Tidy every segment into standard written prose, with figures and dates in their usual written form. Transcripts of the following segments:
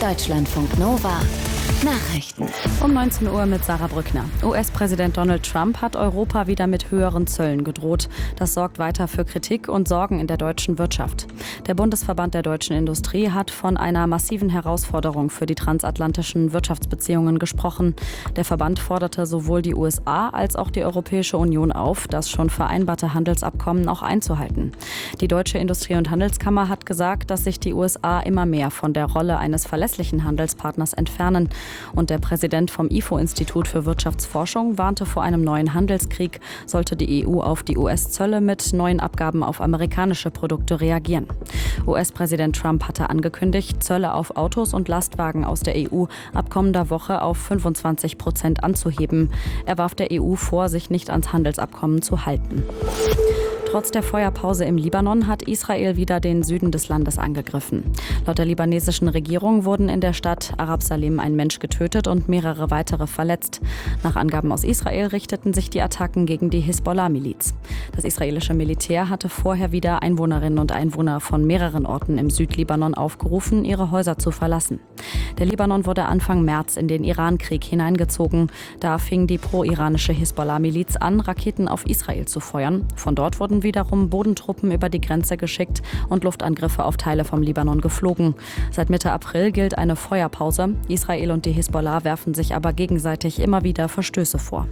Deutschlandfunk Nova Nachrichten. Um 19 Uhr mit Sarah Brückner. US-Präsident Donald Trump hat Europa wieder mit höheren Zöllen gedroht. Das sorgt weiter für Kritik und Sorgen in der deutschen Wirtschaft. Der Bundesverband der deutschen Industrie hat von einer massiven Herausforderung für die transatlantischen Wirtschaftsbeziehungen gesprochen. Der Verband forderte sowohl die USA als auch die Europäische Union auf, das schon vereinbarte Handelsabkommen auch einzuhalten. Die Deutsche Industrie- und Handelskammer hat gesagt, dass sich die USA immer mehr von der Rolle eines verlässlichen Handelspartners entfernen. Und der Präsident vom IFO-Institut für Wirtschaftsforschung warnte vor einem neuen Handelskrieg, sollte die EU auf die US-Zölle mit neuen Abgaben auf amerikanische Produkte reagieren. US-Präsident Trump hatte angekündigt, Zölle auf Autos und Lastwagen aus der EU ab kommender Woche auf 25% anzuheben. Er warf der EU vor, sich nicht ans Handelsabkommen zu halten. Trotz der Feuerpause im Libanon hat Israel wieder den Süden des Landes angegriffen. Laut der libanesischen Regierung wurden in der Stadt Arab Salim ein Mensch getötet und mehrere weitere verletzt. Nach Angaben aus Israel richteten sich die Attacken gegen die Hisbollah-Miliz. Das israelische Militär hatte vorher wieder Einwohnerinnen und Einwohner von mehreren Orten im Südlibanon aufgerufen, ihre Häuser zu verlassen. Der Libanon wurde Anfang März in den Irankrieg hineingezogen. Da fing die pro-iranische Hisbollah-Miliz an, Raketen auf Israel zu feuern. Von dort wurden wiederum Bodentruppen über die Grenze geschickt und Luftangriffe auf Teile vom Libanon geflogen. Seit Mitte April gilt eine Feuerpause. Israel und die Hisbollah werfen sich aber gegenseitig immer wieder Verstöße vor.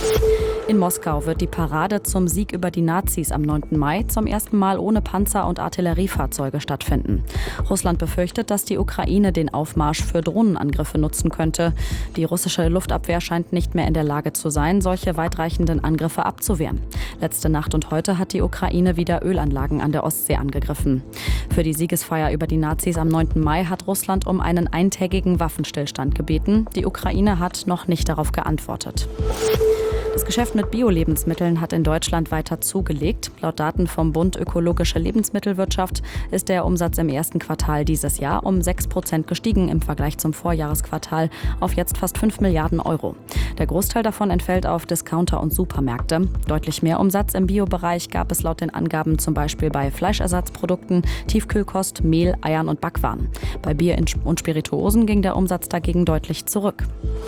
In Moskau wird die Parade zum Sieg über die Nazis am 9. Mai zum ersten Mal ohne Panzer- und Artilleriefahrzeuge stattfinden. Russland befürchtet, dass die Ukraine den Aufmarsch für Drohnenangriffe nutzen könnte. Die russische Luftabwehr scheint nicht mehr in der Lage zu sein, solche weitreichenden Angriffe abzuwehren. Letzte Nacht und heute hat die Ukraine wieder Ölanlagen an der Ostsee angegriffen. Für die Siegesfeier über die Nazis am 9. Mai hat Russland um einen eintägigen Waffenstillstand gebeten. Die Ukraine hat noch nicht darauf geantwortet. Das Geschäft mit Bio-Lebensmitteln hat in Deutschland weiter zugelegt. Laut Daten vom Bund Ökologische Lebensmittelwirtschaft ist der Umsatz im ersten Quartal dieses Jahr um 6% gestiegen im Vergleich zum Vorjahresquartal auf jetzt fast 5 Milliarden Euro. Der Großteil davon entfällt auf Discounter und Supermärkte. Deutlich mehr Umsatz im Bio-Bereich gab es laut den Angaben zum Beispiel bei Fleischersatzprodukten, Tiefkühlkost, Mehl, Eiern und Backwaren. Bei Bier und Spirituosen ging der Umsatz dagegen deutlich zurück.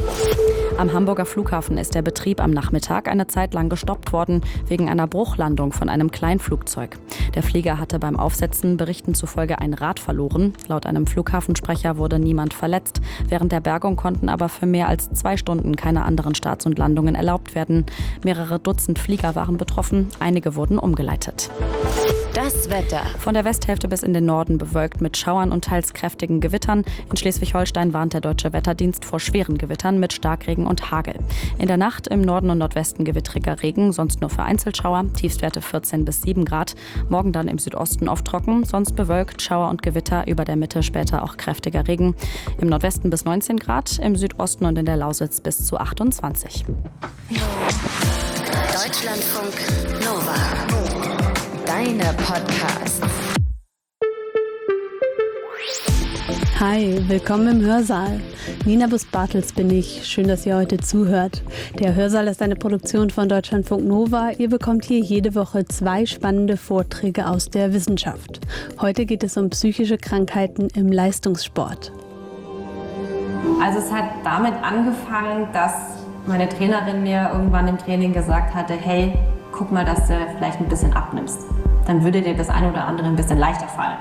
Am Hamburger Flughafen ist der Betrieb am Nachmittag eine Zeit lang gestoppt worden, wegen einer Bruchlandung von einem Kleinflugzeug. Der Flieger hatte beim Aufsetzen Berichten zufolge ein Rad verloren. Laut einem Flughafensprecher wurde niemand verletzt. Während der Bergung konnten aber für mehr als 2 Stunden keine anderen Starts und Landungen erlaubt werden. Mehrere Dutzend Flieger waren betroffen, einige wurden umgeleitet. Das Wetter. Von der Westhälfte bis in den Norden bewölkt mit Schauern und teils kräftigen Gewittern. In Schleswig-Holstein warnt der Deutsche Wetterdienst vor schweren Gewittern mit Starkregen und Hagel. In der Nacht im Norden und Nordwesten gewittriger Regen, sonst nur vereinzelt Schauer, Tiefstwerte 14 bis 7 Grad. Morgen dann im Südosten oft trocken, sonst bewölkt, Schauer und Gewitter, über der Mitte später auch kräftiger Regen. Im Nordwesten bis 19 Grad, im Südosten und in der Lausitz bis zu 28. Deutschlandfunk Nova. Deine Podcasts. Hi, willkommen im Hörsaal. Nina Bus-Bartels bin ich. Schön, dass ihr heute zuhört. Der Hörsaal ist eine Produktion von Deutschlandfunk Nova. Ihr bekommt hier jede Woche 2 spannende Vorträge aus der Wissenschaft. Heute geht es um psychische Krankheiten im Leistungssport. Also es hat damit angefangen, dass meine Trainerin mir irgendwann im Training gesagt hatte, hey, guck mal, dass du vielleicht ein bisschen abnimmst. Dann würde dir das eine oder andere ein bisschen leichter fallen.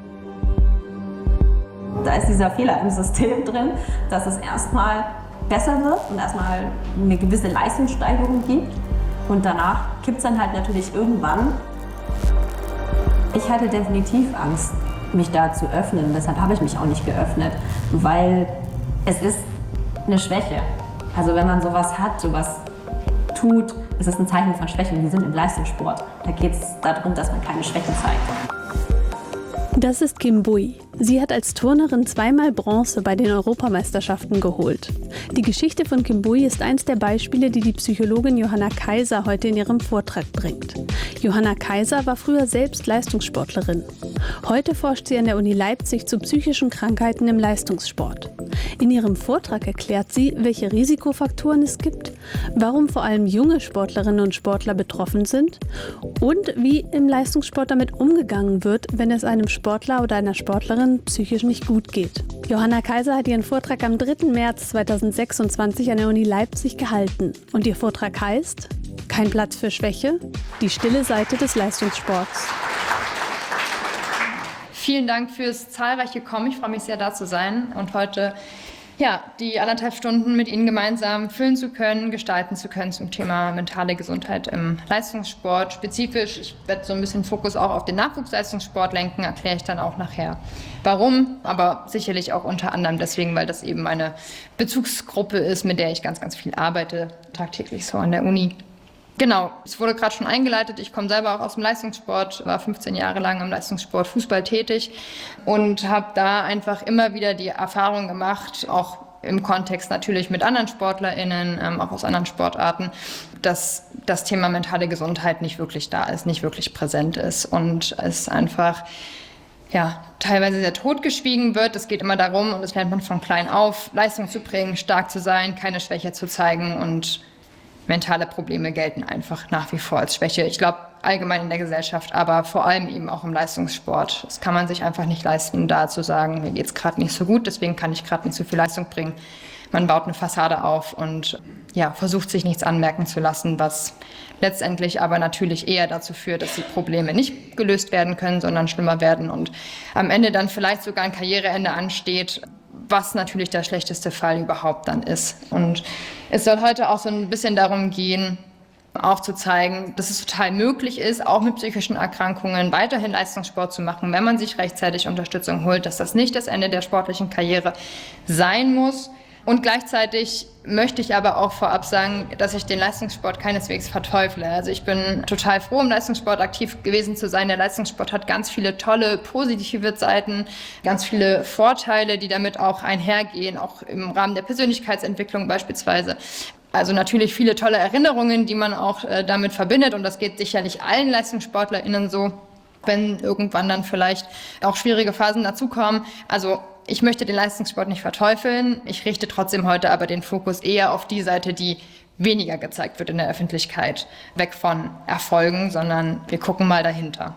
Da ist dieser Fehler im System drin, dass es erstmal besser wird und erstmal eine gewisse Leistungssteigerung gibt. Und danach kippt es dann halt natürlich irgendwann. Ich hatte definitiv Angst, mich da zu öffnen. Deshalb habe ich mich auch nicht geöffnet, weil es ist eine Schwäche. Also wenn man sowas hat, sowas tut, ist es ein Zeichen von Schwäche. Wir sind im Leistungssport. Da geht es darum, dass man keine Schwächen zeigt. Das ist Kim Bui. Sie hat als Turnerin 2-mal Bronze bei den Europameisterschaften geholt. Die Geschichte von Kim Bui ist eins der Beispiele, die die Psychologin Johanna Kaiser heute in ihrem Vortrag bringt. Johanna Kaiser war früher selbst Leistungssportlerin. Heute forscht sie an der Uni Leipzig zu psychischen Krankheiten im Leistungssport. In ihrem Vortrag erklärt sie, welche Risikofaktoren es gibt, warum vor allem junge Sportlerinnen und Sportler betroffen sind und wie im Leistungssport damit umgegangen wird, wenn es einem Sportler oder einer Sportlerin anderen psychisch nicht gut geht. Johanna Kaiser hat ihren Vortrag am 3. März 2026 an der Uni Leipzig gehalten. Und ihr Vortrag heißt: Kein Platz für Schwäche? Die stille Seite des Leistungssports. Vielen Dank fürs zahlreiche Kommen. Ich freue mich sehr, da zu sein und heute die 1,5 Stunden mit Ihnen gemeinsam füllen zu können, gestalten zu können zum Thema mentale Gesundheit im Leistungssport. Spezifisch, ich werde so ein bisschen Fokus auch auf den Nachwuchsleistungssport lenken, erkläre ich dann auch nachher warum, aber sicherlich auch unter anderem deswegen, weil das eben eine Bezugsgruppe ist, mit der ich ganz, ganz viel arbeite, tagtäglich so an der Uni. Genau, es wurde gerade schon eingeleitet. Ich komme selber auch aus dem Leistungssport, war 15 Jahre lang im Leistungssport Fußball tätig und habe da einfach immer wieder die Erfahrung gemacht, auch im Kontext natürlich mit anderen SportlerInnen, auch aus anderen Sportarten, dass das Thema mentale Gesundheit nicht wirklich da ist, nicht wirklich präsent ist und es einfach teilweise sehr totgeschwiegen wird. Es geht immer darum, und das lernt man von klein auf, Leistung zu bringen, stark zu sein, keine Schwäche zu zeigen, und mentale Probleme gelten einfach nach wie vor als Schwäche. Ich glaube, allgemein in der Gesellschaft, aber vor allem eben auch im Leistungssport. Das kann man sich einfach nicht leisten, da zu sagen, mir geht's gerade nicht so gut, deswegen kann ich gerade nicht so viel Leistung bringen. Man baut eine Fassade auf und versucht sich nichts anmerken zu lassen, was letztendlich aber natürlich eher dazu führt, dass die Probleme nicht gelöst werden können, sondern schlimmer werden und am Ende dann vielleicht sogar ein Karriereende ansteht, was natürlich der schlechteste Fall überhaupt dann ist. Und es soll heute auch so ein bisschen darum gehen, aufzuzeigen, dass es total möglich ist, auch mit psychischen Erkrankungen weiterhin Leistungssport zu machen, wenn man sich rechtzeitig Unterstützung holt, dass das nicht das Ende der sportlichen Karriere sein muss. Und gleichzeitig möchte ich aber auch vorab sagen, dass ich den Leistungssport keineswegs verteufle. Also ich bin total froh, im Leistungssport aktiv gewesen zu sein. Der Leistungssport hat ganz viele tolle, positive Seiten, ganz viele Vorteile, die damit auch einhergehen, auch im Rahmen der Persönlichkeitsentwicklung beispielsweise. Also natürlich viele tolle Erinnerungen, die man auch damit verbindet, und das geht sicherlich allen LeistungssportlerInnen so, wenn irgendwann dann vielleicht auch schwierige Phasen dazukommen. Also ich möchte den Leistungssport nicht verteufeln. Ich richte trotzdem heute aber den Fokus eher auf die Seite, die weniger gezeigt wird in der Öffentlichkeit. Weg von Erfolgen, sondern wir gucken mal dahinter.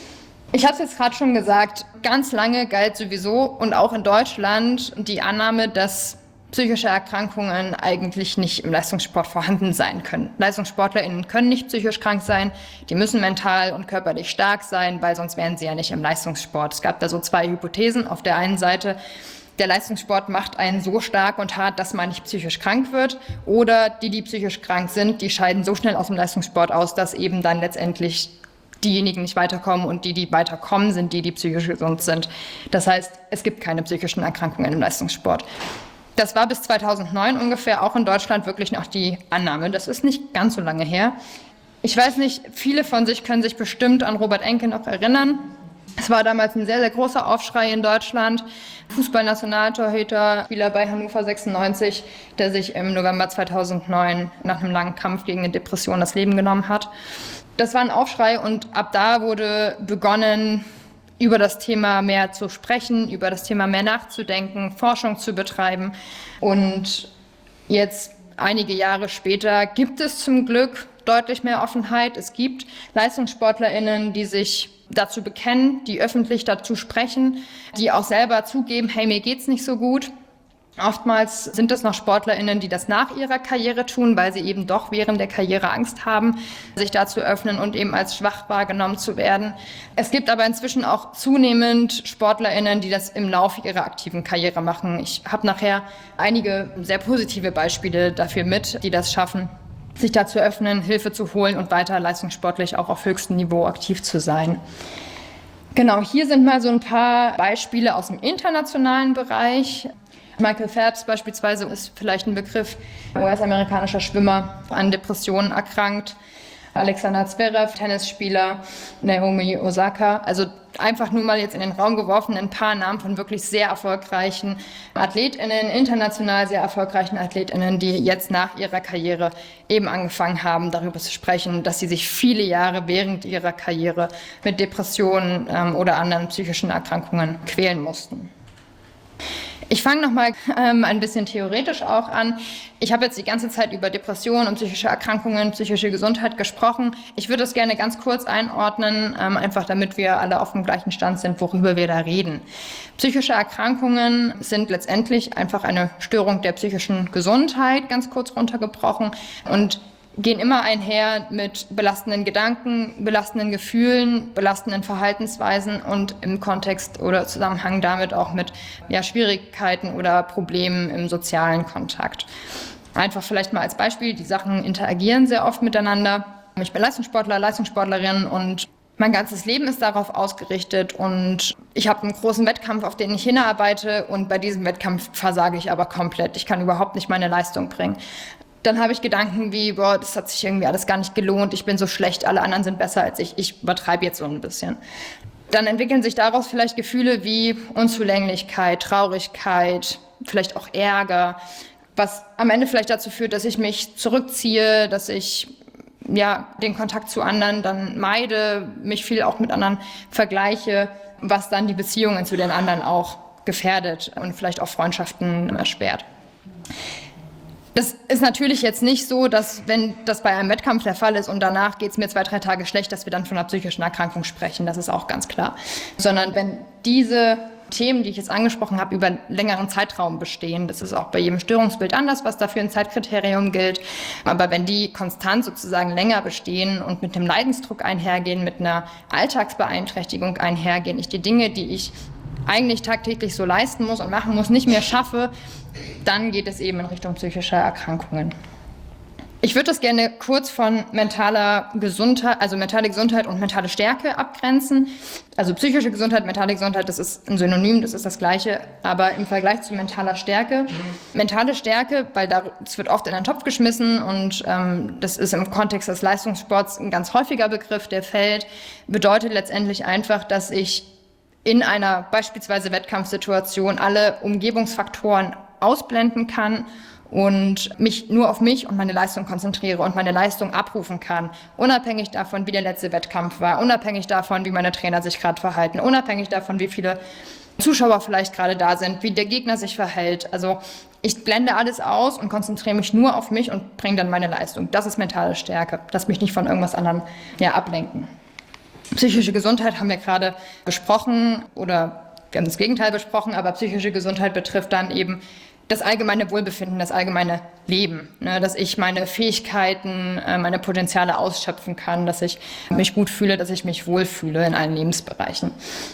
Ich habe es jetzt gerade schon gesagt, ganz lange galt sowieso und auch in Deutschland die Annahme, dass psychische Erkrankungen eigentlich nicht im Leistungssport vorhanden sein können. LeistungssportlerInnen können nicht psychisch krank sein, die müssen mental und körperlich stark sein, weil sonst wären sie ja nicht im Leistungssport. Es gab da so 2 Hypothesen. Auf der einen Seite, der Leistungssport macht einen so stark und hart, dass man nicht psychisch krank wird, oder die psychisch krank sind, die scheiden so schnell aus dem Leistungssport aus, dass eben dann letztendlich diejenigen nicht weiterkommen, und die weiterkommen, sind die psychisch gesund sind. Das heißt, es gibt keine psychischen Erkrankungen im Leistungssport. Das war bis 2009 ungefähr auch in Deutschland wirklich noch die Annahme. Das ist nicht ganz so lange her. Ich weiß nicht, viele von sich können sich bestimmt an Robert Enke noch erinnern. Es war damals ein sehr, sehr großer Aufschrei in Deutschland. Fußballnationaltorhüter, Spieler bei Hannover 96, der sich im November 2009 nach einem langen Kampf gegen eine Depression das Leben genommen hat. Das war ein Aufschrei, und ab da wurde begonnen, über das Thema mehr zu sprechen, über das Thema mehr nachzudenken, Forschung zu betreiben. Und jetzt, einige Jahre später, gibt es zum Glück deutlich mehr Offenheit. Es gibt LeistungssportlerInnen, die sich dazu bekennen, die öffentlich dazu sprechen, die auch selber zugeben, hey, mir geht's nicht so gut. Oftmals sind es noch SportlerInnen, die das nach ihrer Karriere tun, weil sie eben doch während der Karriere Angst haben, sich da zu öffnen und eben als schwach wahrgenommen zu werden. Es gibt aber inzwischen auch zunehmend SportlerInnen, die das im Laufe ihrer aktiven Karriere machen. Ich habe nachher einige sehr positive Beispiele dafür mit, die das schaffen, sich da zu öffnen, Hilfe zu holen und weiter leistungssportlich auch auf höchstem Niveau aktiv zu sein. Genau, hier sind mal so ein paar Beispiele aus dem internationalen Bereich. Michael Phelps beispielsweise ist vielleicht ein Begriff, US-amerikanischer Schwimmer, an Depressionen erkrankt. Alexander Zverev, Tennisspieler, Naomi Osaka. Also einfach nur mal jetzt in den Raum geworfen, ein paar Namen von wirklich sehr erfolgreichen AthletInnen, international sehr erfolgreichen AthletInnen, die jetzt nach ihrer Karriere eben angefangen haben, darüber zu sprechen, dass sie sich viele Jahre während ihrer Karriere mit Depressionen oder anderen psychischen Erkrankungen quälen mussten. Ich fange nochmal ein bisschen theoretisch auch an. Ich habe jetzt die ganze Zeit über Depressionen und psychische Erkrankungen, psychische Gesundheit gesprochen. Ich würde das gerne ganz kurz einordnen, einfach damit wir alle auf dem gleichen Stand sind, worüber wir da reden. Psychische Erkrankungen sind letztendlich einfach eine Störung der psychischen Gesundheit, ganz kurz runtergebrochen, und gehen immer einher mit belastenden Gedanken, belastenden Gefühlen, belastenden Verhaltensweisen und im Kontext oder Zusammenhang damit auch mit Schwierigkeiten oder Problemen im sozialen Kontakt. Einfach vielleicht mal als Beispiel, die Sachen interagieren sehr oft miteinander. Ich bin Leistungssportler, Leistungssportlerin und mein ganzes Leben ist darauf ausgerichtet und ich habe einen großen Wettkampf, auf den ich hinarbeite, und bei diesem Wettkampf versage ich aber komplett. Ich kann überhaupt nicht meine Leistung bringen. Dann habe ich Gedanken wie, das hat sich irgendwie alles gar nicht gelohnt, ich bin so schlecht, alle anderen sind besser als ich. Ich übertreibe jetzt so ein bisschen. Dann entwickeln sich daraus vielleicht Gefühle wie Unzulänglichkeit, Traurigkeit, vielleicht auch Ärger, was am Ende vielleicht dazu führt, dass ich mich zurückziehe, dass ich den Kontakt zu anderen dann meide, mich viel auch mit anderen vergleiche, was dann die Beziehungen zu den anderen auch gefährdet und vielleicht auch Freundschaften erschwert. Das ist natürlich jetzt nicht so, dass wenn das bei einem Wettkampf der Fall ist und danach geht es mir 2-3 Tage schlecht, dass wir dann von einer psychischen Erkrankung sprechen, das ist auch ganz klar. Sondern wenn diese Themen, die ich jetzt angesprochen habe, über einen längeren Zeitraum bestehen, das ist auch bei jedem Störungsbild anders, was dafür ein Zeitkriterium gilt, aber wenn die konstant sozusagen länger bestehen und mit einem Leidensdruck einhergehen, mit einer Alltagsbeeinträchtigung einhergehen, ich die Dinge, die ich eigentlich tagtäglich so leisten muss und machen muss, nicht mehr schaffe, dann geht es eben in Richtung psychischer Erkrankungen. Ich würde das gerne kurz von mentaler Gesundheit, also mentale Gesundheit und mentale Stärke abgrenzen. Also psychische Gesundheit, mentale Gesundheit, das ist ein Synonym, das ist das Gleiche, aber im Vergleich zu mentaler Stärke. Mentale Stärke, weil das wird oft in einen Topf geschmissen und das ist im Kontext des Leistungssports ein ganz häufiger Begriff, der fällt, bedeutet letztendlich einfach, dass ich in einer beispielsweise Wettkampfsituation alle Umgebungsfaktoren ausblenden kann und mich nur auf mich und meine Leistung konzentriere und meine Leistung abrufen kann, unabhängig davon, wie der letzte Wettkampf war, unabhängig davon, wie meine Trainer sich gerade verhalten, unabhängig davon, wie viele Zuschauer vielleicht gerade da sind, wie der Gegner sich verhält. Also ich blende alles aus und konzentriere mich nur auf mich und bringe dann meine Leistung. Das ist mentale Stärke. Lass mich nicht von irgendwas anderem ablenken. Psychische Gesundheit haben wir gerade besprochen oder wir haben das Gegenteil besprochen, aber psychische Gesundheit betrifft dann eben das allgemeine Wohlbefinden, das allgemeine Leben, ne, dass ich meine Fähigkeiten, meine Potenziale ausschöpfen kann, dass ich mich gut fühle, dass ich mich wohlfühle in allen Lebensbereichen.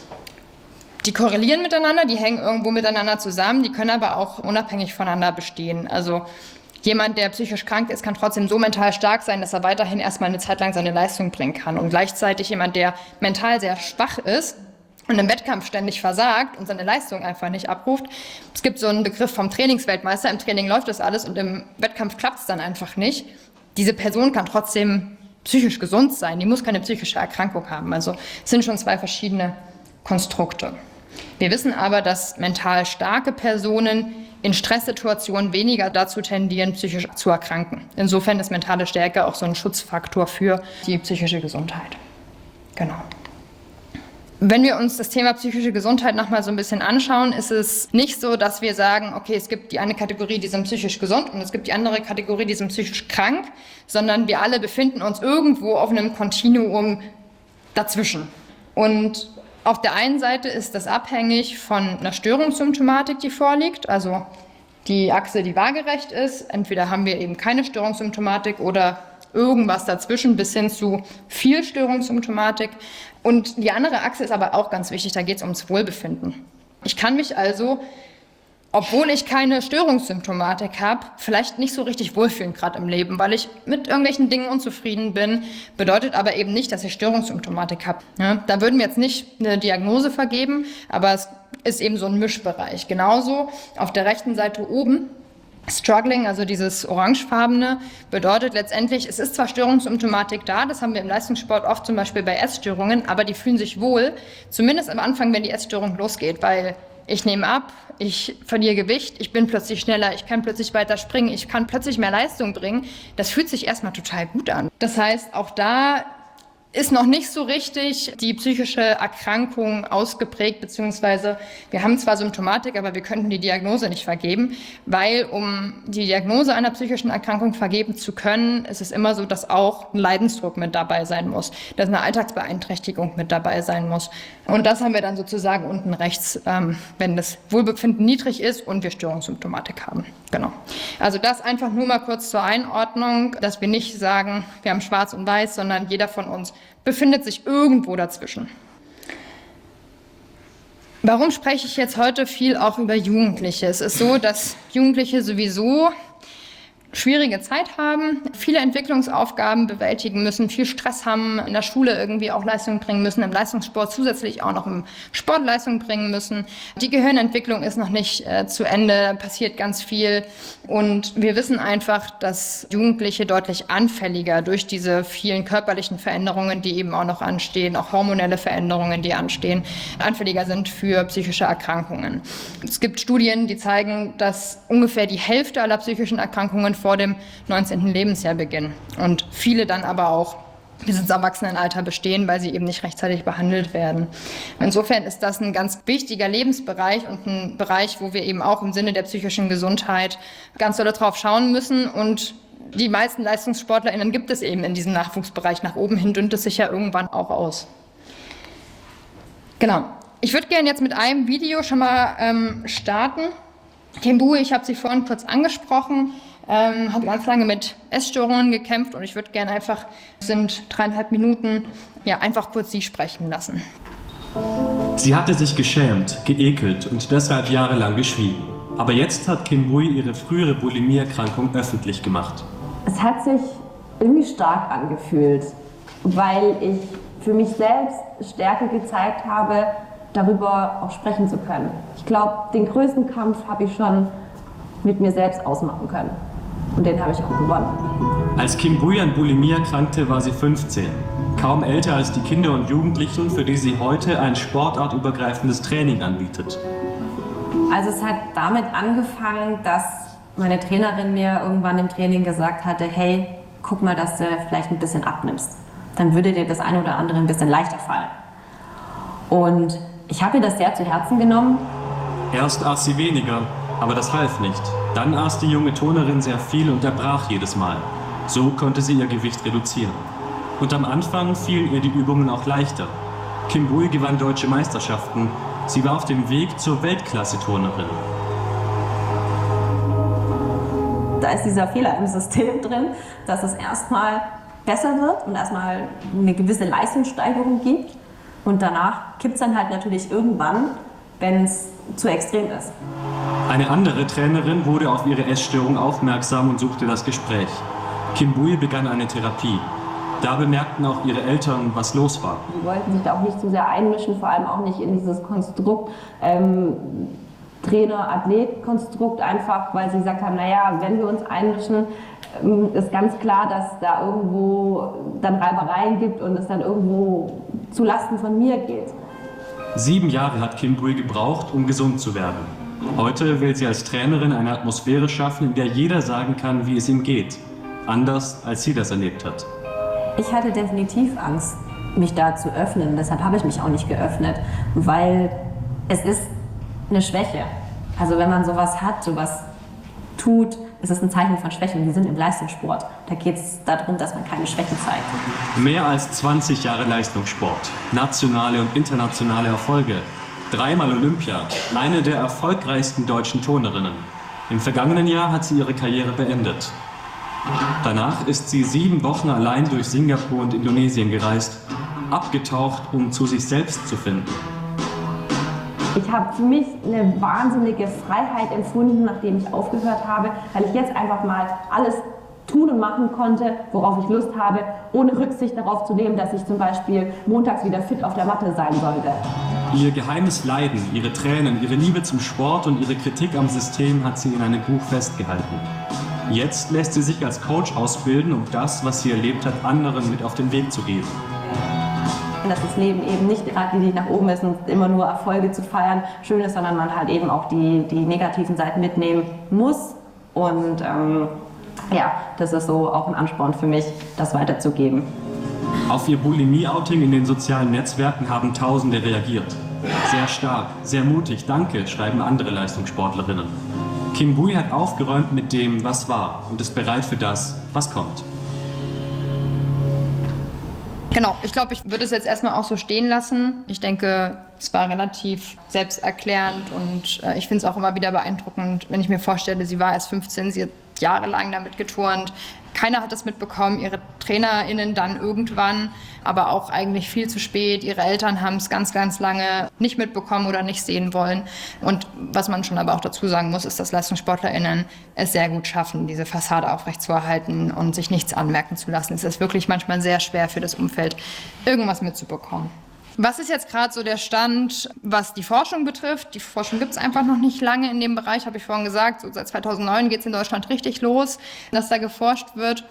Die korrelieren miteinander, die hängen irgendwo miteinander zusammen, die können aber auch unabhängig voneinander bestehen. Also jemand, der psychisch krank ist, kann trotzdem so mental stark sein, dass er weiterhin erstmal eine Zeit lang seine Leistung bringen kann. Und gleichzeitig jemand, der mental sehr schwach ist und im Wettkampf ständig versagt und seine Leistung einfach nicht abruft. Es gibt so einen Begriff vom Trainingsweltmeister. Im Training läuft das alles und im Wettkampf klappt es dann einfach nicht. Diese Person kann trotzdem psychisch gesund sein. Die muss keine psychische Erkrankung haben. Also es sind schon zwei verschiedene Konstrukte. Wir wissen aber, dass mental starke Personen in Stresssituationen weniger dazu tendieren, psychisch zu erkranken. Insofern ist mentale Stärke auch so ein Schutzfaktor für die psychische Gesundheit. Genau. Wenn wir uns das Thema psychische Gesundheit nochmal so ein bisschen anschauen, ist es nicht so, dass wir sagen, okay, es gibt die eine Kategorie, die sind psychisch gesund und es gibt die andere Kategorie, die sind psychisch krank, sondern wir alle befinden uns irgendwo auf einem Kontinuum dazwischen. Und auf der einen Seite ist das abhängig von einer Störungssymptomatik, die vorliegt, also die Achse, die waagerecht ist. Entweder haben wir eben keine Störungssymptomatik oder irgendwas dazwischen bis hin zu viel Störungssymptomatik. Und die andere Achse ist aber auch ganz wichtig, da geht es ums Wohlbefinden. Ich kann mich also, obwohl ich keine Störungssymptomatik habe, vielleicht nicht so richtig wohlfühlen gerade im Leben, weil ich mit irgendwelchen Dingen unzufrieden bin, bedeutet aber eben nicht, dass ich Störungssymptomatik habe. Ja, da würden wir jetzt nicht eine Diagnose vergeben, aber es ist eben so ein Mischbereich. Genauso auf der rechten Seite oben, Struggling, also dieses orangefarbene, bedeutet letztendlich, es ist zwar Störungssymptomatik da, das haben wir im Leistungssport oft zum Beispiel bei Essstörungen, aber die fühlen sich wohl, zumindest am Anfang, wenn die Essstörung losgeht, weil ich nehme ab, ich verliere Gewicht, ich bin plötzlich schneller, ich kann plötzlich weiter springen, ich kann plötzlich mehr Leistung bringen. Das fühlt sich erstmal total gut an. Das heißt, auch da ist noch nicht so richtig die psychische Erkrankung ausgeprägt, beziehungsweise wir haben zwar Symptomatik, aber wir könnten die Diagnose nicht vergeben, weil um die Diagnose einer psychischen Erkrankung vergeben zu können, ist es immer so, dass auch ein Leidensdruck mit dabei sein muss, dass eine Alltagsbeeinträchtigung mit dabei sein muss. Und das haben wir dann sozusagen unten rechts, wenn das Wohlbefinden niedrig ist und wir Störungssymptomatik haben. Genau. Also das einfach nur mal kurz zur Einordnung, dass wir nicht sagen, wir haben schwarz und weiß, sondern jeder von uns befindet sich irgendwo dazwischen. Warum spreche ich jetzt heute viel auch über Jugendliche? Es ist so, dass Jugendliche sowieso schwierige Zeit haben, viele Entwicklungsaufgaben bewältigen müssen, viel Stress haben, in der Schule irgendwie auch Leistung bringen müssen, im Leistungssport zusätzlich auch noch im Sport Leistung bringen müssen. Die Gehirnentwicklung ist noch nicht zu Ende, passiert ganz viel und wir wissen einfach, dass Jugendliche deutlich anfälliger durch diese vielen körperlichen Veränderungen, die eben auch noch anstehen, auch hormonelle Veränderungen, die anstehen, anfälliger sind für psychische Erkrankungen. Es gibt Studien, die zeigen, dass ungefähr die Hälfte aller psychischen Erkrankungen vor dem 19. Lebensjahr beginnen und viele dann aber auch bis ins Erwachsenenalter bestehen, weil sie eben nicht rechtzeitig behandelt werden. Insofern ist das ein ganz wichtiger Lebensbereich und ein Bereich, wo wir eben auch im Sinne der psychischen Gesundheit ganz doll drauf schauen müssen und die meisten LeistungssportlerInnen gibt es eben in diesem Nachwuchsbereich. Nach oben hin dünnt es sich ja irgendwann auch aus. Genau. Ich würde gerne jetzt mit einem Video schon mal starten. Kimbui, ich habe sie vorhin kurz angesprochen, habe ganz lange mit Essstörungen gekämpft und ich würde gerne einfach, es sind 3,5 Minuten, ja, einfach kurz sie sprechen lassen. Sie hatte sich geschämt, geekelt und deshalb jahrelang geschwiegen. Aber jetzt hat Kimbui ihre frühere Bulimie-Erkrankung öffentlich gemacht. Es hat sich irgendwie stark angefühlt, weil ich für mich selbst Stärke gezeigt habe, darüber auch sprechen zu können. Ich glaube, den größten Kampf habe ich schon mit mir selbst ausmachen können. Und den habe ich auch gewonnen. Als Kimbui an Bulimie erkrankte, war sie 15. Kaum älter als die Kinder und Jugendlichen, für die sie heute ein sportartübergreifendes Training anbietet. Also es hat damit angefangen, dass meine Trainerin mir irgendwann im Training gesagt hatte, hey, guck mal, dass du vielleicht ein bisschen abnimmst. Dann würde dir das eine oder andere ein bisschen leichter fallen. Und ich habe mir das sehr zu Herzen genommen. Erst aß sie weniger, aber das half nicht. Dann aß die junge Turnerin sehr viel und erbrach jedes Mal. So konnte sie ihr Gewicht reduzieren. Und am Anfang fielen ihr die Übungen auch leichter. Kimbui gewann deutsche Meisterschaften. Sie war auf dem Weg zur Weltklasse-Turnerin. Da ist dieser Fehler im System drin, dass es erstmal besser wird und erstmal eine gewisse Leistungssteigerung gibt. Und danach kippt es dann halt natürlich irgendwann, wenn es zu extrem ist. Eine andere Trainerin wurde auf ihre Essstörung aufmerksam und suchte das Gespräch. Kimbui begann eine Therapie. Da bemerkten auch ihre Eltern, was los war. Die wollten sich da auch nicht zu sehr einmischen, vor allem auch nicht in dieses Konstrukt Trainer-Athlet-Konstrukt, einfach weil sie gesagt haben, naja, wenn wir uns einmischen, ist ganz klar, dass da irgendwo dann Reibereien gibt und es dann irgendwo zu Lasten von mir geht. 7 Jahre hat Kimbui gebraucht, um gesund zu werden. Heute will sie als Trainerin eine Atmosphäre schaffen, in der jeder sagen kann, wie es ihm geht. Anders, als sie das erlebt hat. Ich hatte definitiv Angst, mich da zu öffnen. Deshalb habe ich mich auch nicht geöffnet, weil es ist eine Schwäche. Also wenn man sowas hat, sowas tut, ist es ein Zeichen von Schwäche. Und wir sind im Leistungssport. Da geht es darum, dass man keine Schwächen zeigt. Mehr als 20 Jahre Leistungssport, nationale und internationale Erfolge. 3-mal Olympia, eine der erfolgreichsten deutschen Turnerinnen. Im vergangenen Jahr hat sie ihre Karriere beendet. Danach ist sie 7 Wochen allein durch Singapur und Indonesien gereist, abgetaucht, um zu sich selbst zu finden. Ich habe für mich eine wahnsinnige Freiheit empfunden, nachdem ich aufgehört habe, weil ich jetzt einfach mal alles tun und machen konnte, worauf ich Lust habe, ohne Rücksicht darauf zu nehmen, dass ich zum Beispiel montags wieder fit auf der Matte sein sollte. Ihr geheimes Leiden, ihre Tränen, ihre Liebe zum Sport und ihre Kritik am System hat sie in einem Buch festgehalten. Jetzt lässt sie sich als Coach ausbilden, um das, was sie erlebt hat, anderen mit auf den Weg zu geben. Dass das Leben eben nicht gerade die nach oben ist und immer nur Erfolge zu feiern schön ist, sondern man halt eben auch die negativen Seiten mitnehmen muss. Und ja, das ist so auch ein Ansporn für mich, das weiterzugeben. Auf ihr Bulimie-Outing in den sozialen Netzwerken haben Tausende reagiert. Sehr stark, sehr mutig, danke, schreiben andere Leistungssportlerinnen. Kim Bui hat aufgeräumt mit dem, was war und ist bereit für das, was kommt. Genau, ich glaube, ich würde es jetzt erstmal auch so stehen lassen. Ich denke, es war relativ selbsterklärend und ich finde es auch immer wieder beeindruckend, wenn ich mir vorstelle, sie war erst 15, sie hat jahrelang damit geturnt. Keiner hat das mitbekommen, ihre TrainerInnen dann irgendwann, aber auch eigentlich viel zu spät. Ihre Eltern haben es ganz, ganz lange nicht mitbekommen oder nicht sehen wollen. Und was man schon aber auch dazu sagen muss, ist, dass LeistungssportlerInnen es sehr gut schaffen, diese Fassade aufrechtzuerhalten und sich nichts anmerken zu lassen. Es ist wirklich manchmal sehr schwer für das Umfeld, irgendwas mitzubekommen. Was ist jetzt gerade so der Stand, was die Forschung betrifft? Die Forschung gibt es einfach noch nicht lange in dem Bereich, habe ich vorhin gesagt. So seit 2009 geht es in Deutschland richtig los, dass da geforscht wird.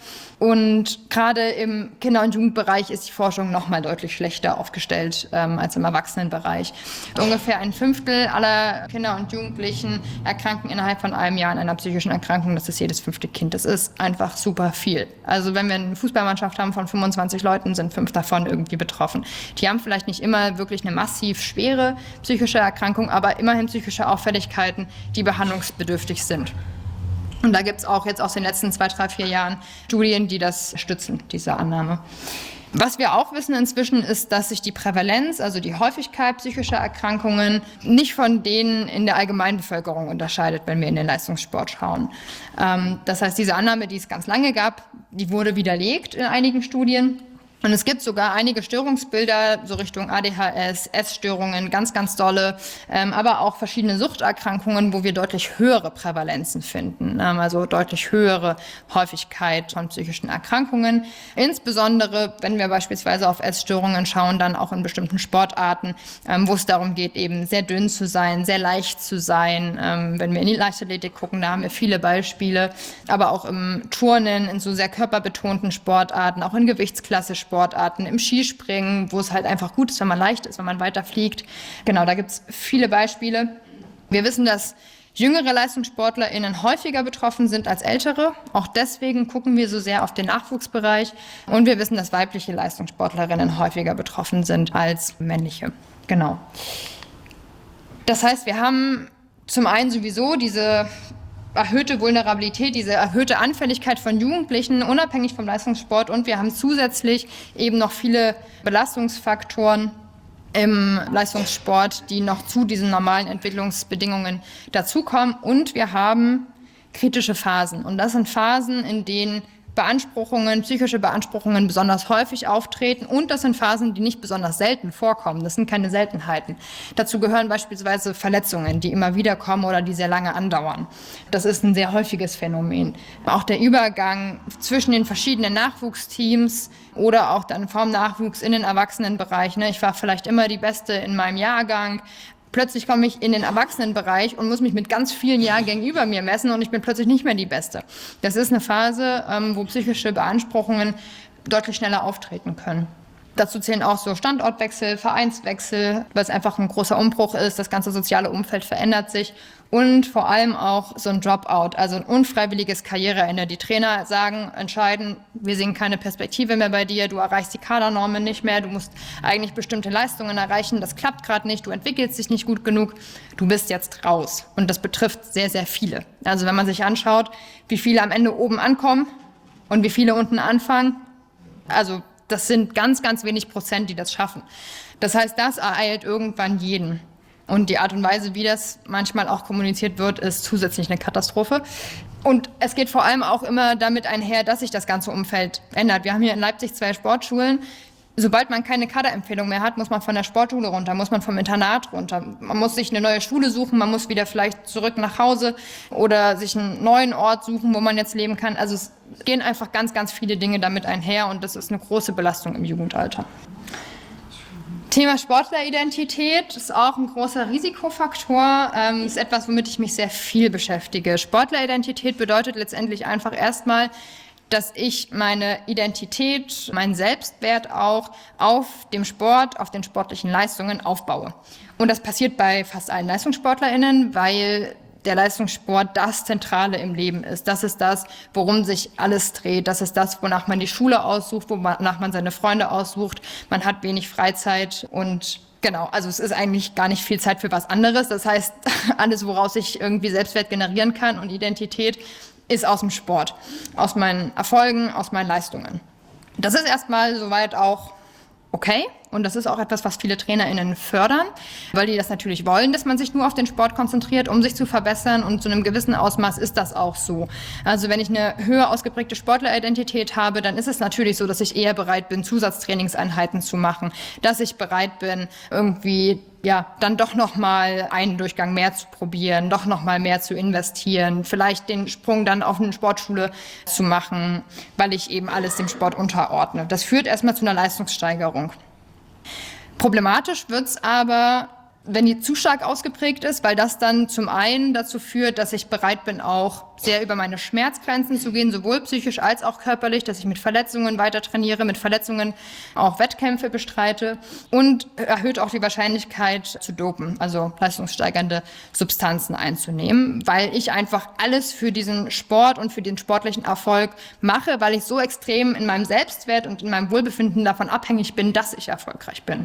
Und gerade im Kinder- und Jugendbereich ist die Forschung noch mal deutlich schlechter aufgestellt als im Erwachsenenbereich. Ungefähr 1/5 aller Kinder und Jugendlichen erkranken innerhalb von einem Jahr an einer psychischen Erkrankung. Das ist jedes 5. Kind. Das ist einfach super viel. Also wenn wir eine Fußballmannschaft haben von 25 Leuten, sind 5 davon irgendwie betroffen. Die haben vielleicht nicht immer wirklich eine massiv schwere psychische Erkrankung, aber immerhin psychische Auffälligkeiten, die behandlungsbedürftig sind. Und da gibt es auch jetzt aus den letzten 2, 3, 4 Jahren Studien, die das stützen, diese Annahme. Was wir auch wissen inzwischen ist, dass sich die Prävalenz, also die Häufigkeit psychischer Erkrankungen, nicht von denen in der Allgemeinbevölkerung unterscheidet, wenn wir in den Leistungssport schauen. Das heißt, diese Annahme, die es ganz lange gab, die wurde widerlegt in einigen Studien. Und es gibt sogar einige Störungsbilder, so Richtung ADHS, Essstörungen, ganz, ganz dolle, aber auch verschiedene Suchterkrankungen, wo wir deutlich höhere Prävalenzen finden, also deutlich höhere Häufigkeit von psychischen Erkrankungen. Insbesondere, wenn wir beispielsweise auf Essstörungen schauen, dann auch in bestimmten Sportarten, wo es darum geht, eben sehr dünn zu sein, sehr leicht zu sein. Wenn wir in die Leichtathletik gucken, da haben wir viele Beispiele, aber auch im Turnen, in so sehr körperbetonten Sportarten, auch in Gewichtsklasse-Sportarten, im Skispringen, wo es halt einfach gut ist, wenn man leicht ist, wenn man weiter fliegt. Genau, da gibt es viele Beispiele. Wir wissen, dass jüngere LeistungssportlerInnen häufiger betroffen sind als ältere. Auch deswegen gucken wir so sehr auf den Nachwuchsbereich. Und wir wissen, dass weibliche Leistungssportlerinnen häufiger betroffen sind als männliche. Genau. Das heißt, wir haben zum einen sowieso diese erhöhte Vulnerabilität, diese erhöhte Anfälligkeit von Jugendlichen, unabhängig vom Leistungssport. Und wir haben zusätzlich eben noch viele Belastungsfaktoren im Leistungssport, die noch zu diesen normalen Entwicklungsbedingungen dazukommen. Und wir haben kritische Phasen. Und das sind Phasen, in denen psychische Beanspruchungen besonders häufig auftreten, und das sind Phasen, die nicht besonders selten vorkommen. Das sind keine Seltenheiten. Dazu gehören beispielsweise Verletzungen, die immer wieder kommen oder die sehr lange andauern. Das ist ein sehr häufiges Phänomen. Auch der Übergang zwischen den verschiedenen Nachwuchsteams oder auch dann vom Nachwuchs in den Erwachsenenbereich. Ich war vielleicht immer die Beste in meinem Jahrgang. Plötzlich komme ich in den Erwachsenenbereich und muss mich mit ganz vielen Jahrgängen über mir messen und ich bin plötzlich nicht mehr die Beste. Das ist eine Phase, wo psychische Beanspruchungen deutlich schneller auftreten können. Dazu zählen auch so Standortwechsel, Vereinswechsel, weil es einfach ein großer Umbruch ist, das ganze soziale Umfeld verändert sich, und vor allem auch so ein Dropout, also ein unfreiwilliges Karriereende. Die Trainer entscheiden, wir sehen keine Perspektive mehr bei dir, du erreichst die Kadernormen nicht mehr, du musst eigentlich bestimmte Leistungen erreichen, das klappt gerade nicht, du entwickelst dich nicht gut genug, du bist jetzt raus. Und das betrifft sehr, sehr viele. Also wenn man sich anschaut, wie viele am Ende oben ankommen und wie viele unten anfangen, also das sind ganz, ganz wenig Prozent, die das schaffen. Das heißt, das ereilt irgendwann jeden. Und die Art und Weise, wie das manchmal auch kommuniziert wird, ist zusätzlich eine Katastrophe. Und es geht vor allem auch immer damit einher, dass sich das ganze Umfeld ändert. Wir haben hier in Leipzig 2 Sportschulen. Sobald man keine Kaderempfehlung mehr hat, muss man von der Sportschule runter, muss man vom Internat runter. Man muss sich eine neue Schule suchen, man muss wieder vielleicht zurück nach Hause oder sich einen neuen Ort suchen, wo man jetzt leben kann. Also es gehen einfach ganz, ganz viele Dinge damit einher, und das ist eine große Belastung im Jugendalter. Thema Sportleridentität ist auch ein großer Risikofaktor, ist etwas, womit ich mich sehr viel beschäftige. Sportleridentität bedeutet letztendlich einfach erstmal, dass ich meine Identität, meinen Selbstwert auch auf dem Sport, auf den sportlichen Leistungen aufbaue. Und das passiert bei fast allen LeistungssportlerInnen, weil der Leistungssport das Zentrale im Leben ist. Das ist das, worum sich alles dreht. Das ist das, wonach man die Schule aussucht, wonach man seine Freunde aussucht. Man hat wenig Freizeit und genau, also es ist eigentlich gar nicht viel Zeit für was anderes. Das heißt, alles, woraus ich irgendwie Selbstwert generieren kann und Identität, ist aus dem Sport, aus meinen Erfolgen, aus meinen Leistungen. Das ist erstmal soweit auch okay. Und das ist auch etwas, was viele TrainerInnen fördern, weil die das natürlich wollen, dass man sich nur auf den Sport konzentriert, um sich zu verbessern. Und zu einem gewissen Ausmaß ist das auch so. Also wenn ich eine höher ausgeprägte Sportleridentität habe, dann ist es natürlich so, dass ich eher bereit bin, Zusatztrainingseinheiten zu machen, dass ich bereit bin, irgendwie dann doch noch mal einen Durchgang mehr zu probieren, doch noch mal mehr zu investieren, vielleicht den Sprung dann auf eine Sportschule zu machen, weil ich eben alles dem Sport unterordne. Das führt erstmal zu einer Leistungssteigerung. Problematisch wird's aber, wenn die zu stark ausgeprägt ist, weil das dann zum einen dazu führt, dass ich bereit bin, auch sehr über meine Schmerzgrenzen zu gehen, sowohl psychisch als auch körperlich, dass ich mit Verletzungen weiter trainiere, mit Verletzungen auch Wettkämpfe bestreite und erhöht auch die Wahrscheinlichkeit zu dopen, also leistungssteigernde Substanzen einzunehmen, weil ich einfach alles für diesen Sport und für den sportlichen Erfolg mache, weil ich so extrem in meinem Selbstwert und in meinem Wohlbefinden davon abhängig bin, dass ich erfolgreich bin.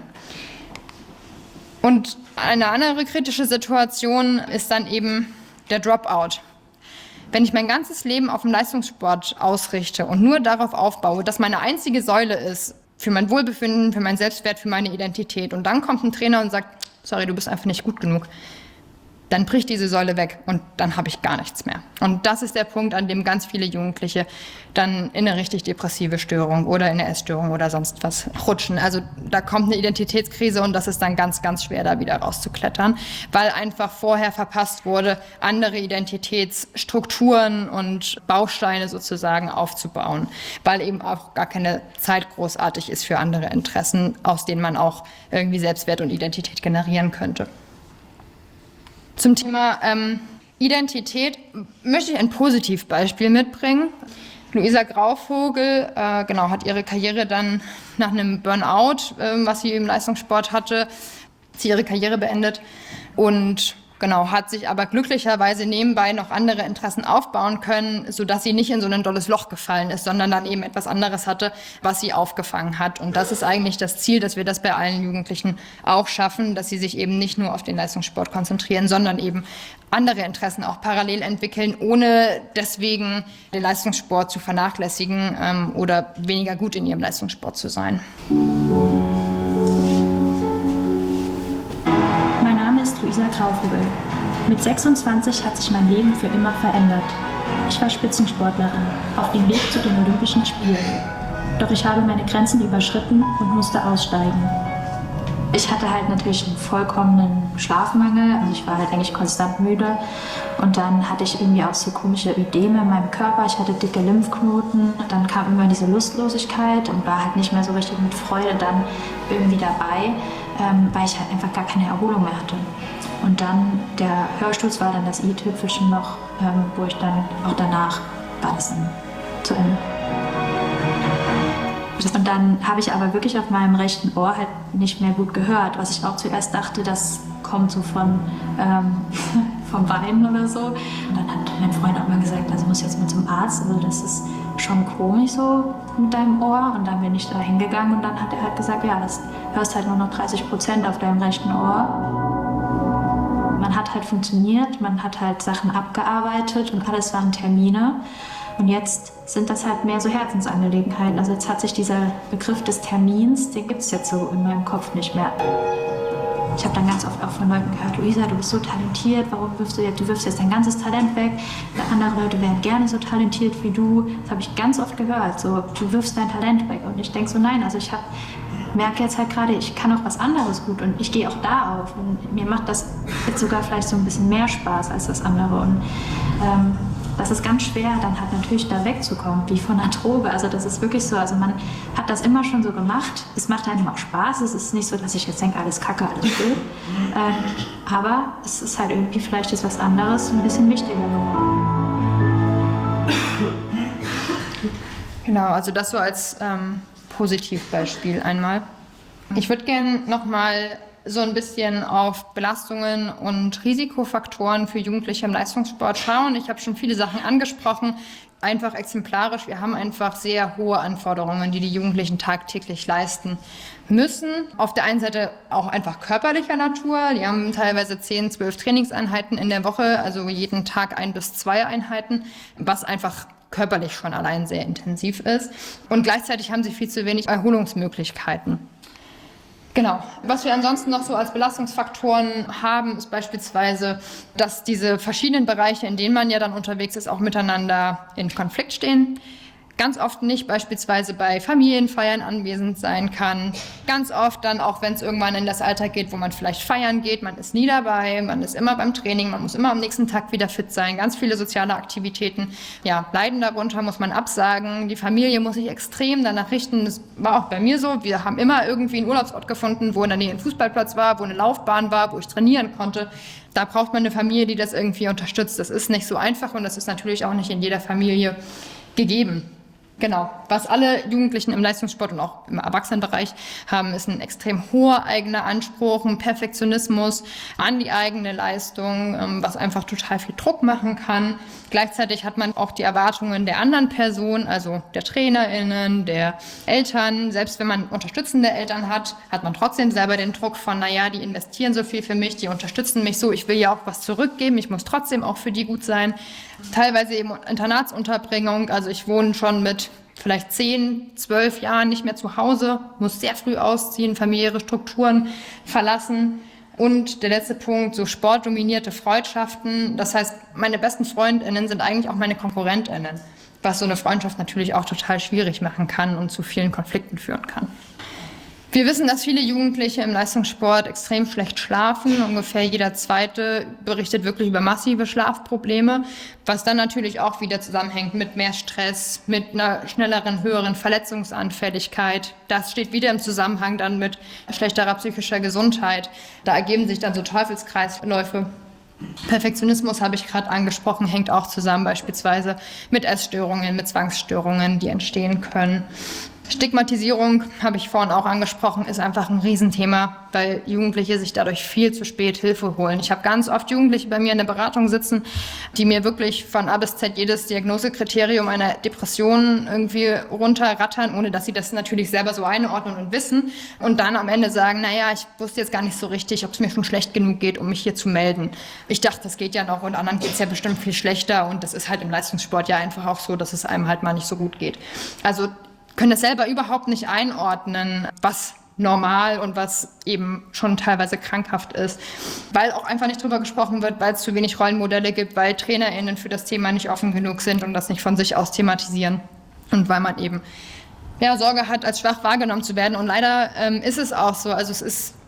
Und eine andere kritische Situation ist dann eben der Dropout. Wenn ich mein ganzes Leben auf dem Leistungssport ausrichte und nur darauf aufbaue, dass meine einzige Säule ist für mein Wohlbefinden, für meinen Selbstwert, für meine Identität und dann kommt ein Trainer und sagt, sorry, du bist einfach nicht gut genug, dann bricht diese Säule weg und dann habe ich gar nichts mehr. Und das ist der Punkt, an dem ganz viele Jugendliche dann in eine richtig depressive Störung oder in eine Essstörung oder sonst was rutschen. Also da kommt eine Identitätskrise und das ist dann ganz, ganz schwer, da wieder rauszuklettern, weil einfach vorher verpasst wurde, andere Identitätsstrukturen und Bausteine sozusagen aufzubauen, weil eben auch gar keine Zeit großartig ist für andere Interessen, aus denen man auch irgendwie Selbstwert und Identität generieren könnte. Zum Thema Identität möchte ich ein Positivbeispiel mitbringen. Luisa Grauvogel hat ihre Karriere dann nach einem Burnout, was sie im Leistungssport hatte, ihre Karriere beendet und hat sich aber glücklicherweise nebenbei noch andere Interessen aufbauen können, sodass sie nicht in so ein dolles Loch gefallen ist, sondern dann eben etwas anderes hatte, was sie aufgefangen hat. Und das ist eigentlich das Ziel, dass wir das bei allen Jugendlichen auch schaffen, dass sie sich eben nicht nur auf den Leistungssport konzentrieren, sondern eben andere Interessen auch parallel entwickeln, ohne deswegen den Leistungssport zu vernachlässigen oder weniger gut in ihrem Leistungssport zu sein. Luisa Grauvogel. Mit 26 hat sich mein Leben für immer verändert. Ich war Spitzensportlerin, auf dem Weg zu den Olympischen Spielen. Doch ich habe meine Grenzen überschritten und musste aussteigen. Ich hatte halt natürlich einen vollkommenen Schlafmangel, also ich war halt eigentlich konstant müde. Und dann hatte ich irgendwie auch so komische Ödeme in meinem Körper, ich hatte dicke Lymphknoten. Dann kam immer diese Lustlosigkeit und war halt nicht mehr so richtig mit Freude dann irgendwie dabei, weil ich halt einfach gar keine Erholung mehr hatte. Und dann der Hörsturz war dann das i-Tüpfelchen noch, wo ich dann auch danach war das dann zu Ende. Und dann habe ich aber wirklich auf meinem rechten Ohr halt nicht mehr gut gehört, was ich auch zuerst dachte, das kommt so vom Weinen oder so. Und dann hat mein Freund auch mal gesagt, also muss jetzt mal zum Arzt, also das ist schon komisch so mit deinem Ohr. Und dann bin ich da hingegangen und dann hat er halt gesagt, ja, das hörst halt nur noch 30% auf deinem rechten Ohr. Man hat halt funktioniert, man hat halt Sachen abgearbeitet und alles waren Termine. Und jetzt sind das halt mehr so Herzensangelegenheiten. Also jetzt hat sich dieser Begriff des Termins, den gibt es jetzt so in meinem Kopf nicht mehr. Ich habe dann ganz oft auch von Leuten gehört, Luisa, du bist so talentiert, warum wirfst du jetzt dein ganzes Talent weg? Andere Leute wären gerne so talentiert wie du. Das habe ich ganz oft gehört, so, du wirfst dein Talent weg. Und ich denke so, nein, also ich merke jetzt halt gerade, ich kann auch was anderes gut und ich gehe auch da auf. Und mir macht das jetzt sogar vielleicht so ein bisschen mehr Spaß als das andere. Und das ist ganz schwer, dann halt natürlich da wegzukommen, wie von einer Droge. Also das ist wirklich so, also man hat das immer schon so gemacht. Es macht einem auch Spaß. Es ist nicht so, dass ich jetzt denke, alles Kacke, alles blöd. Aber es ist halt irgendwie vielleicht jetzt was anderes, ein bisschen wichtiger geworden. Genau, also das so als Positivbeispiel einmal. Ich würde gerne nochmal so ein bisschen auf Belastungen und Risikofaktoren für Jugendliche im Leistungssport schauen. Ich habe schon viele Sachen angesprochen. Einfach exemplarisch, wir haben einfach sehr hohe Anforderungen, die Jugendlichen tagtäglich leisten müssen. Auf der einen Seite auch einfach körperlicher Natur. Die haben teilweise 10, 12 Trainingseinheiten in der Woche, also jeden Tag 1 bis 2 Einheiten, was einfach körperlich schon allein sehr intensiv ist. Und gleichzeitig haben sie viel zu wenig Erholungsmöglichkeiten. Genau. Was wir ansonsten noch so als Belastungsfaktoren haben, ist beispielsweise, dass diese verschiedenen Bereiche, in denen man ja dann unterwegs ist, auch miteinander in Konflikt stehen. Ganz oft nicht beispielsweise bei Familienfeiern anwesend sein kann. Ganz oft dann auch, wenn es irgendwann in das Alter geht, wo man vielleicht feiern geht, man ist nie dabei, man ist immer beim Training, man muss immer am nächsten Tag wieder fit sein. Ganz viele soziale Aktivitäten leiden darunter, muss man absagen. Die Familie muss sich extrem danach richten. Das war auch bei mir so. Wir haben immer irgendwie einen Urlaubsort gefunden, wo in der Nähe ein Fußballplatz war, wo eine Laufbahn war, wo ich trainieren konnte. Da braucht man eine Familie, die das irgendwie unterstützt. Das ist nicht so einfach und das ist natürlich auch nicht in jeder Familie gegeben. Genau. Was alle Jugendlichen im Leistungssport und auch im Erwachsenenbereich haben, ist ein extrem hoher eigener Anspruch, ein Perfektionismus an die eigene Leistung, was einfach total viel Druck machen kann. Gleichzeitig hat man auch die Erwartungen der anderen Personen, also der TrainerInnen, der Eltern. Selbst wenn man unterstützende Eltern hat, hat man trotzdem selber den Druck von, die investieren so viel für mich, die unterstützen mich so, ich will ja auch was zurückgeben, ich muss trotzdem auch für die gut sein. Teilweise eben Internatsunterbringung, also ich wohne schon mit vielleicht 10, 12 Jahren nicht mehr zu Hause, muss sehr früh ausziehen, familiäre Strukturen verlassen. Und der letzte Punkt, so sportdominierte Freundschaften. Das heißt, meine besten FreundInnen sind eigentlich auch meine KonkurrentInnen, was so eine Freundschaft natürlich auch total schwierig machen kann und zu vielen Konflikten führen kann. Wir wissen, dass viele Jugendliche im Leistungssport extrem schlecht schlafen. Ungefähr jeder Zweite berichtet wirklich über massive Schlafprobleme, was dann natürlich auch wieder zusammenhängt mit mehr Stress, mit einer schnelleren, höheren Verletzungsanfälligkeit. Das steht wieder im Zusammenhang dann mit schlechterer psychischer Gesundheit. Da ergeben sich dann so Teufelskreisläufe. Perfektionismus habe ich gerade angesprochen, hängt auch zusammen beispielsweise mit Essstörungen, mit Zwangsstörungen, die entstehen können. Stigmatisierung, habe ich vorhin auch angesprochen, ist einfach ein Riesenthema, weil Jugendliche sich dadurch viel zu spät Hilfe holen. Ich habe ganz oft Jugendliche bei mir in der Beratung sitzen, die mir wirklich von A bis Z jedes Diagnosekriterium einer Depression irgendwie runterrattern, ohne dass sie das natürlich selber so einordnen und wissen. Und dann am Ende sagen, ich wusste jetzt gar nicht so richtig, ob es mir schon schlecht genug geht, um mich hier zu melden. Ich dachte, das geht ja noch und anderen geht es ja bestimmt viel schlechter. Und das ist halt im Leistungssport ja einfach auch so, dass es einem halt mal nicht so gut geht. Also können das selber überhaupt nicht einordnen, was normal und was eben schon teilweise krankhaft ist, weil auch einfach nicht drüber gesprochen wird, weil es zu wenig Rollenmodelle gibt, weil TrainerInnen für das Thema nicht offen genug sind und das nicht von sich aus thematisieren und weil man eben Sorge hat, als schwach wahrgenommen zu werden. Und leider ist es auch so, also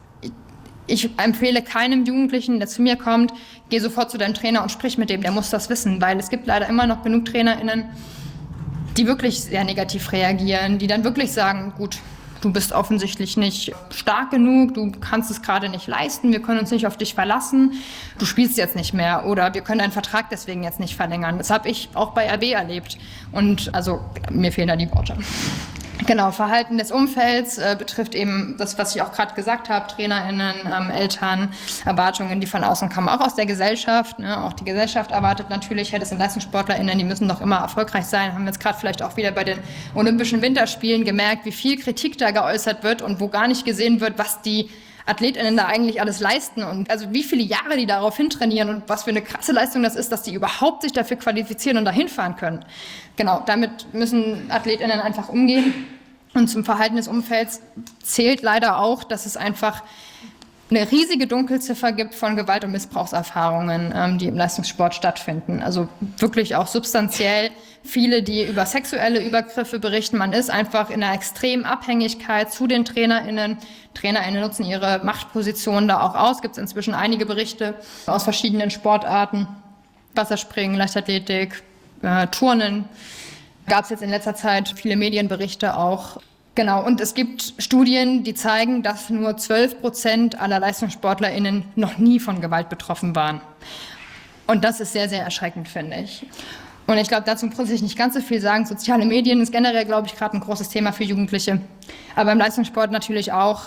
ich empfehle keinem Jugendlichen, der zu mir kommt, geh sofort zu deinem Trainer und sprich mit dem, der muss das wissen, weil es gibt leider immer noch genug TrainerInnen, die wirklich sehr negativ reagieren, die dann wirklich sagen, gut, du bist offensichtlich nicht stark genug, du kannst es gerade nicht leisten, wir können uns nicht auf dich verlassen, du spielst jetzt nicht mehr oder wir können deinen Vertrag deswegen jetzt nicht verlängern. Das habe ich auch bei RB erlebt und also mir fehlen da die Worte. Genau, Verhalten des Umfelds betrifft eben das, was ich auch gerade gesagt habe, TrainerInnen, Eltern, Erwartungen, die von außen kommen, auch aus der Gesellschaft. Ne? Auch die Gesellschaft erwartet natürlich, das sind LeistungssportlerInnen, die müssen doch immer erfolgreich sein. Haben wir jetzt gerade vielleicht auch wieder bei den Olympischen Winterspielen gemerkt, wie viel Kritik da geäußert wird und wo gar nicht gesehen wird, was die AthletInnen da eigentlich alles leisten und also wie viele Jahre die darauf hintrainieren und was für eine krasse Leistung das ist, dass die überhaupt sich dafür qualifizieren und dahin fahren können. Genau, damit müssen AthletInnen einfach umgehen. Und zum Verhalten des Umfelds zählt leider auch, dass es einfach eine riesige Dunkelziffer gibt von Gewalt- und Missbrauchserfahrungen, die im Leistungssport stattfinden. Also wirklich auch substanziell viele, die über sexuelle Übergriffe berichten. Man ist einfach in einer extremen Abhängigkeit zu den TrainerInnen. TrainerInnen nutzen ihre Machtposition da auch aus. Gibt es inzwischen einige Berichte aus verschiedenen Sportarten. Wasserspringen, Leichtathletik, Turnen. Gab es jetzt in letzter Zeit viele Medienberichte auch. Genau, und es gibt Studien, die zeigen, dass nur 12% aller LeistungssportlerInnen noch nie von Gewalt betroffen waren. Und das ist sehr, sehr erschreckend, finde ich. Und ich glaube, dazu muss ich nicht ganz so viel sagen. Soziale Medien ist generell, glaube ich, gerade ein großes Thema für Jugendliche. Aber im Leistungssport natürlich auch.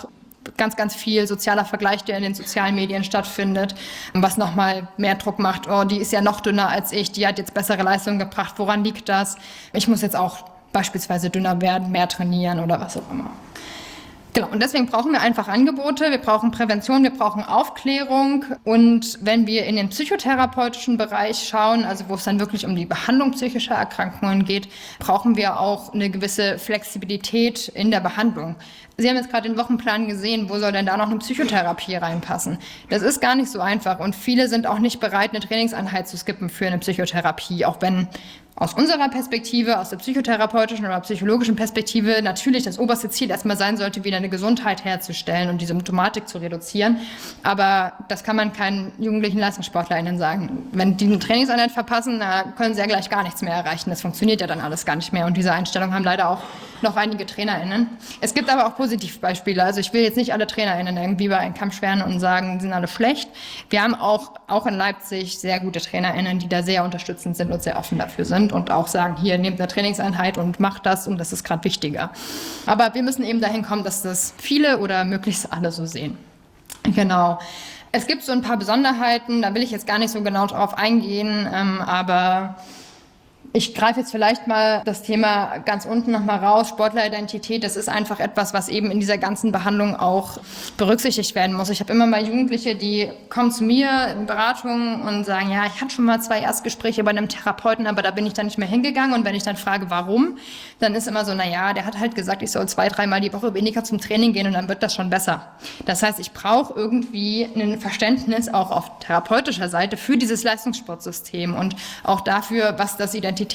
ganz, ganz viel sozialer Vergleich, der in den sozialen Medien stattfindet, was nochmal mehr Druck macht. Oh, die ist ja noch dünner als ich, die hat jetzt bessere Leistungen gebracht. Woran liegt das? Ich muss jetzt auch beispielsweise dünner werden, mehr trainieren oder was auch immer. Genau, und deswegen brauchen wir einfach Angebote, wir brauchen Prävention, wir brauchen Aufklärung. Und wenn wir in den psychotherapeutischen Bereich schauen, also wo es dann wirklich um die Behandlung psychischer Erkrankungen geht, brauchen wir auch eine gewisse Flexibilität in der Behandlung. Sie haben jetzt gerade den Wochenplan gesehen, wo soll denn da noch eine Psychotherapie reinpassen? Das ist gar nicht so einfach und viele sind auch nicht bereit, eine Trainingseinheit zu skippen für eine Psychotherapie, auch wenn aus unserer Perspektive, aus der psychotherapeutischen oder psychologischen Perspektive natürlich das oberste Ziel erstmal sein sollte, wieder eine Gesundheit herzustellen und die Symptomatik zu reduzieren. Aber das kann man keinen jugendlichen LeistungssportlerInnen sagen. Wenn die eine Trainingseinheit verpassen, da können sie ja gleich gar nichts mehr erreichen. Das funktioniert ja dann alles gar nicht mehr. Und diese Einstellung haben leider auch noch einige TrainerInnen. Es gibt aber auch Positivbeispiele. Also ich will jetzt nicht alle TrainerInnen irgendwie über einen Kamm scheren und sagen, die sind alle schlecht. Wir haben auch in Leipzig sehr gute TrainerInnen, die da sehr unterstützend sind und sehr offen dafür sind und auch sagen, hier, nehmt eine Trainingseinheit und macht das und das ist gerade wichtiger. Aber wir müssen eben dahin kommen, dass das viele oder möglichst alle so sehen. Genau. Es gibt so ein paar Besonderheiten, da will ich jetzt gar nicht so genau drauf eingehen, aber ich greife jetzt vielleicht mal das Thema ganz unten nochmal raus. Sportleridentität, das ist einfach etwas, was eben in dieser ganzen Behandlung auch berücksichtigt werden muss. Ich habe immer mal Jugendliche, die kommen zu mir in Beratungen und sagen, ja, ich hatte schon mal 2 Erstgespräche bei einem Therapeuten, aber da bin ich dann nicht mehr hingegangen. Und wenn ich dann frage, warum, dann ist immer so, naja, der hat halt gesagt, ich soll 2-3 Mal die Woche weniger zum Training gehen und dann wird das schon besser. Das heißt, ich brauche irgendwie ein Verständnis auch auf therapeutischer Seite für dieses Leistungssportsystem und auch dafür, was das Identitätskonzept